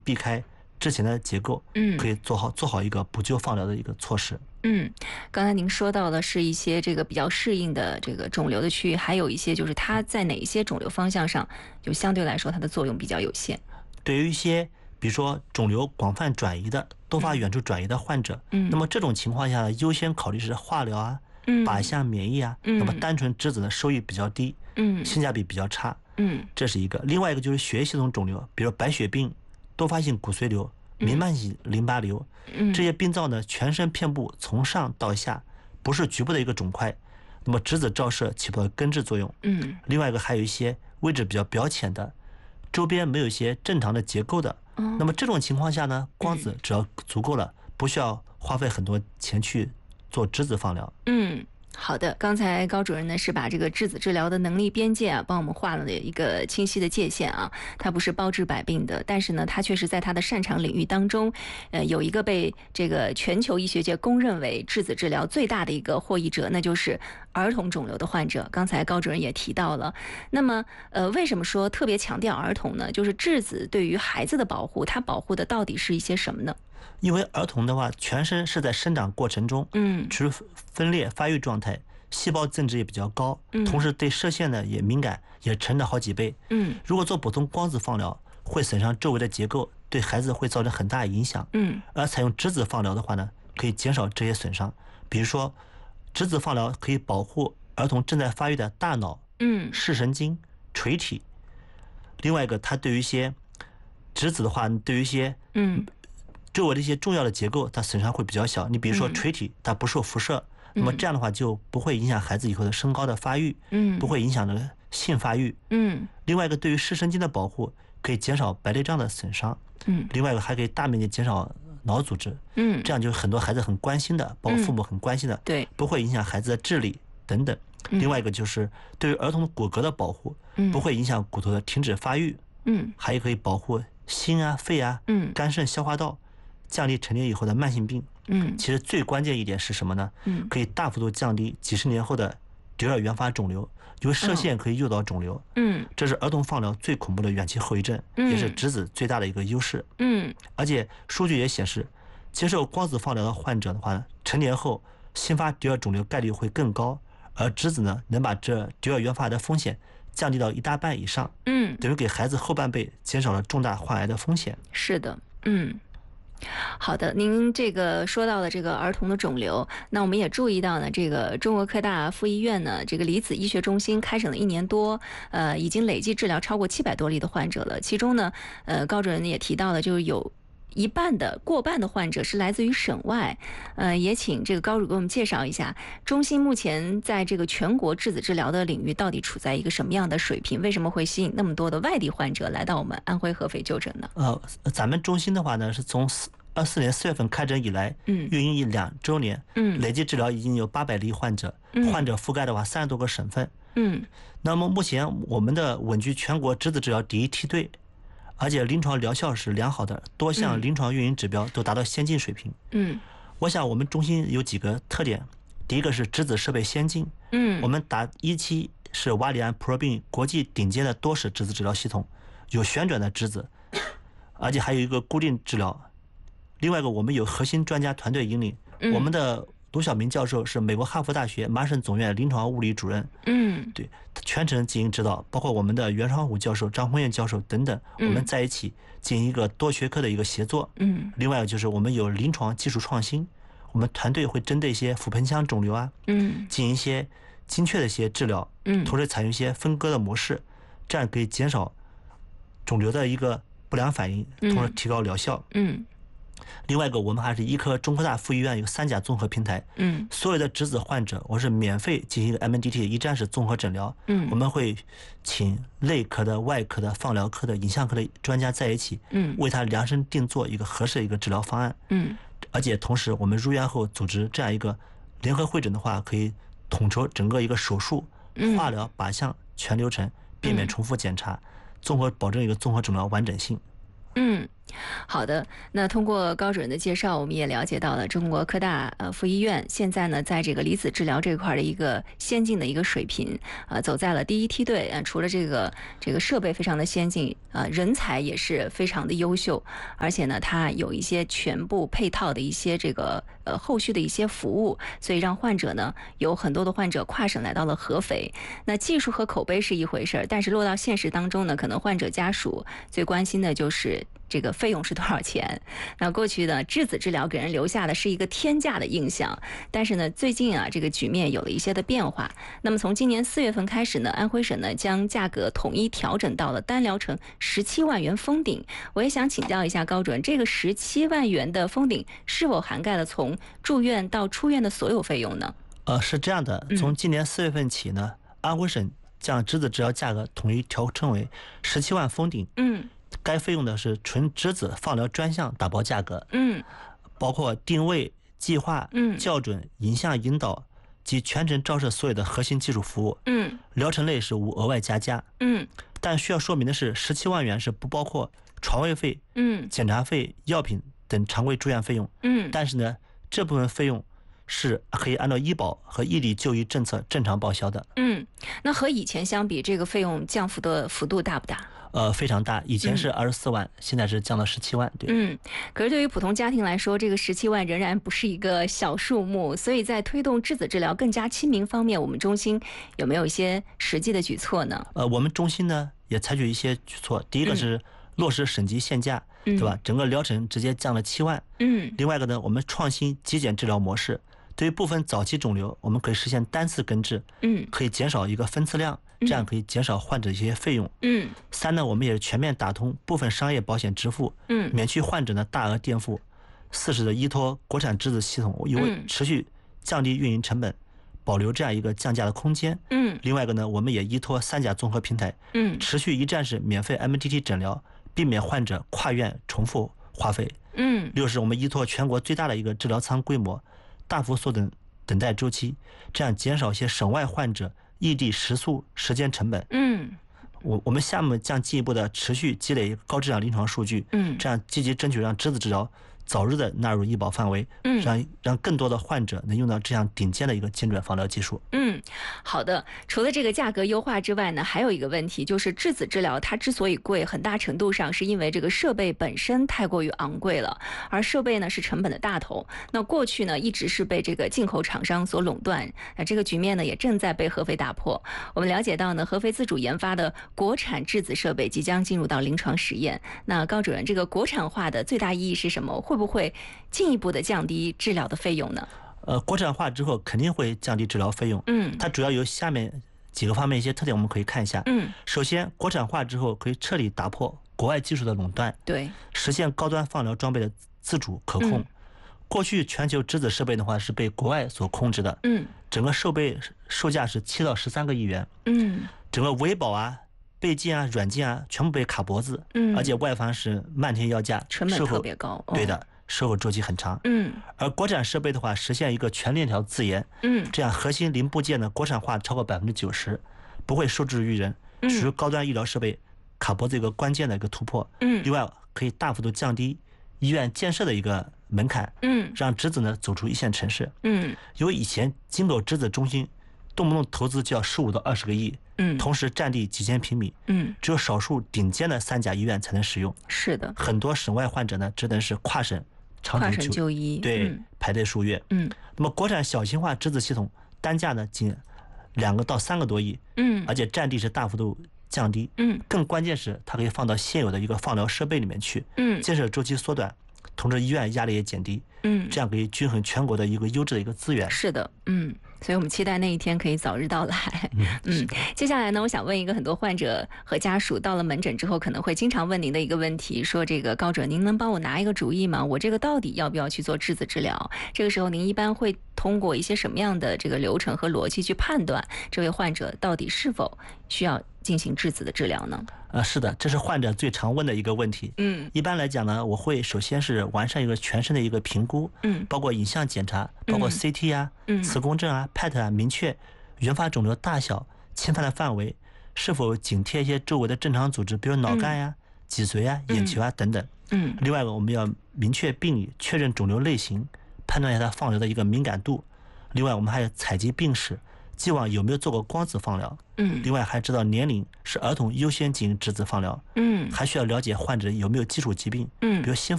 避开之前的结构，可以做好一个补救放疗的一个措施。 刚才您说到的是一些这个比较适应的这个肿瘤的区域，还有一些就是它在哪一些肿瘤方向上就相对来说它的作用比较有限。 对于一些比如说肿瘤广泛转移的、多发远处转移的患者，那么这种情况下呢，优先考虑是化疗啊、靶向免疫啊，那么单纯质子的收益比较低，性价比比较差，这是一个。另外一个就是血液系统肿瘤，比如白血病、多发性骨髓瘤、弥漫性淋巴瘤，这些病灶呢，全身遍布，从上到下，不是局部的一个肿块，那么质子照射起不到根治作用。另外一个还有一些位置比较表浅的，周边没有一些正常的结构的，那么这种情况下呢，光子只要足够了，不需要花费很多钱去做质子放疗。 好的，刚才高主任呢是把这个质子治疗的能力边界帮我们画了一个清晰的界限啊，它不是包治百病的，但是呢，它确实在它的擅长领域当中，有一个被这个全球医学界公认为质子治疗最大的一个获益者，那就是儿童肿瘤的患者。刚才高主任也提到了，那么为什么说特别强调儿童呢？就是质子对于孩子的保护，它保护的到底是一些什么呢？ 因为儿童的话，全身是在生长过程中，处于分裂发育状态，细胞增殖也比较高，同时对射线呢也敏感，也成长好几倍。如果做普通光子放疗，会损伤周围的结构，对孩子会造成很大影响。而采用质子放疗的话呢，可以减少这些损伤。比如说，质子放疗可以保护儿童正在发育的大脑、视神经、垂体。另外一个，它对于一些质子的话，对于一些周围的一些重要的结构，它损伤会比较小。你比如说垂体，它不受辐射，那么这样的话就不会影响孩子以后的身高的发育，不会影响这个性发育。另外一个，对于视神经的保护，可以减少白内障的损伤。另外一个还可以大面积减少脑组织。这样就很多孩子很关心的，包括父母很关心的， 对， 不会影响孩子的智力等等。另外一个就是对于儿童的骨骼的保护，不会影响骨头的停止发育。还可以保护心啊、肺啊、肝肾、消化道，降低成年以后的慢性病。其实最关键一点是什么呢？可以大幅度降低几十年后的第二原发肿瘤，因为射线可以诱导肿瘤。这是儿童放疗最恐怖的远期后遗症，也是质子最大的一个优势。而且数据也显示，接受光子放疗的患者的话，成年后新发第二肿瘤概率会更高，而质子呢，能把这第二原发的风险降低到1大半以上。等于给孩子后半辈减少了重大患癌的风险。 是的，好的，您这个说到了这个儿童的肿瘤，那我们也注意到呢，这个中国科大附医院呢，这个离子医学中心开诊了1年多，已经累计治疗超过700多例的患者了。其中呢，高主任也提到了，就是有过半的患者是来自于省外，也请这个高主给我们介绍一下，中心目前在这个全国质子治疗的领域到底处在一个什么样的水平？为什么会吸引那么多的外地患者来到我们安徽合肥就诊呢？ 咱们中心的话呢，是从24年4月份开诊以来，运营已2周年，累计治疗已经有800例患者，患者覆盖的话30多个省份。那么目前我们的稳居全国质子治疗第一梯队。而且临床疗效是良好的，多项临床运营指标都达到先进水平。我想我们中心有几个特点，第一个是质子设备先进。我们打一期是瓦里安普罗宾国际顶尖的多室质子治疗系统，有旋转的质子，而且还有一个固定治疗。另外一个，我们有核心专家团队引领，我们的卢晓明教授是美国哈佛大学麻省总院临床物理主任，对，他全程进行指导，包括我们的袁双虎教授、张宏燕教授等等，我们在一起进行一个多学科的一个协作。另外就是我们有临床技术创新，我们团队会针对一些腹盆腔肿瘤啊，进行一些精确的一些治疗，同时采用一些分割的模式，这样可以减少肿瘤的一个不良反应，同时提高疗效。另外一个，我们还是医科中科大附医院有3甲综合平台，所有的质子患者我是免费进行一个 MNDT 一站式综合诊疗，我们会请内科的、外科的、放疗科的、影像科的专家在一起，为他量身定做一个合适的一个治疗方案，而且同时我们入院后组织这样一个联合会诊的话，可以统筹整个一个手术、化疗、靶向全流程，避免重复检查，综合保证一个综合诊疗完整性。 好的，那通过高主任的介绍，我们也了解到了中国科大附医院现在呢，在这个离子治疗这块的一个先进的一个水平，走在了第一梯队。除了这个设备非常的先进，人才也是非常的优秀，而且呢，它有一些全部配套的一些这个后续的一些服务，所以让患者呢有很多的患者跨省来到了合肥。那技术和口碑是一回事，但是落到现实当中呢，可能患者家属最关心的就是这个费用是多少钱。那过去呢，质子治疗给人留下的是一个天价的印象，但是呢，最近啊，这个局面有了一些的变化。那么从今年4月份开始呢，安徽省呢将价格统一调整到了单疗程17万元封顶。我也想请教一下高主任，这个17万元的封顶是否涵盖了从住院到出院的所有费用呢？ 是这样的，从今年4月份起呢，安徽省将质子治疗价格统一调整为17万封顶。该费用的是纯质子放疗专项打包价格，包括定位、计划、校准、影像引导及全程照射所有的核心技术服务，疗程类是无额外加价，但需要说明的是，17万元是不包括床位费、检查费、药品等常规住院费用，但是呢，这部分费用是可以按照医保和异地就医政策正常报销的。 那和以前相比，这个费用降幅的幅度大不大？ 非常大，以前是24万，现在是降到17万。对。 可是对于普通家庭来说，这个17万仍然不是一个小数目，所以在推动质子治疗更加亲民方面，我们中心有没有一些实际的举措呢？ 我们中心呢也采取一些举措，第一个是落实省级限价，对吧？整个疗程直接降了7万。另外一个呢，我们创新极简治疗模式。对于部分早期肿瘤，我们可以实现单次根治，可以减少一个分次量，这样可以减少患者一些费用。3呢，我们也是全面打通部分商业保险支付，免去患者的大额垫付。4是的依托国产质子系统，因为持续降低运营成本，保留这样一个降价的空间。另外一个呢，我们也依托3甲综合平台，持续一站式免费 MDT 诊疗，避免患者跨院重复花费。6是我们依托全国最大的一个治疗舱规模，大幅缩短等待周期，这样减少一些省外患者异地食宿时间成本。我们项目将进一步的持续积累高质量临床数据，这样积极争取让质子治疗早日的纳入医保范围，让更多的患者能用到这样顶尖的一个精准放疗技术。 好的。除了这个价格优化之外呢，还有一个问题就是质子治疗它之所以贵，很大程度上是因为这个设备本身太过于昂贵了，而设备呢是成本的大头。那过去呢一直是被这个进口厂商所垄断，那这个局面呢也正在被合肥打破。我们了解到呢，合肥自主研发的国产质子设备即将进入到临床实验。那高主任，这个国产化的最大意义是什么？会不会进一步的降低治疗的费用呢？ 国产化之后肯定会降低治疗费用。它主要有下面几个方面一些特点，我们可以看一下。首先，国产化之后可以彻底打破国外技术的垄断， 对， 实现高端放疗装备的自主可控。过去全球质子设备的话是被国外所控制的，整个设备售价是7到13个亿元，整个维保啊、备件啊、软件啊全部被卡脖子，而且外方是漫天要价， 成本特别高。 对的。售后周期很长，而国产设备的话，实现一个全链条自研，这样核心零部件呢国产化超过90%，不会受制于人，属于高端医疗设备卡脖子一个关键的一个突破。另外可以大幅度降低医院建设的一个门槛，让质子呢走出一线城市。因为以前京口质子中心动不动投资就要15到20个亿，同时占地几千平米，只有少数顶尖的3甲医院才能使用。是的，很多省外患者呢只能是跨省长途就医， 对，排队数月。那么国产小型化质子系统单价呢仅2个到3个多亿，而且占地是大幅度降低，更关键是它可以放到现有的一个放疗设备里面去，建设周期缩短，同时医院压力也减低，这样可以均衡全国的一个优质的一个资源。 是的，所以我们期待那一天可以早日到来。接下来呢，我想问一个很多患者和家属到了门诊之后可能会经常问您的一个问题，说这个高主任，您能帮我拿一个主意吗？我这个到底要不要去做质子治疗？这个时候您一般会通过一些什么样的这个流程和逻辑去判断这位患者到底是否需要进行质子的治疗呢？ 是的，这是患者最常问的一个问题。一般来讲呢，我会首先是完善一个全身的一个评估，包括影像检查，包括 CT 啊、磁共振啊、PET 啊，明确原发肿瘤大小、侵犯的范围，是否紧贴一些周围的正常组织，比如脑干呀、 脊髓啊、眼球啊等等。另外一个我们要明确病理，确认肿瘤类型，判断一下它放疗的一个敏感度。另外我们还要采集病史，既往有没有做过光子放疗。另外还知道年龄是儿童优先进行质子放疗。还需要了解患者有没有基础疾病，比如心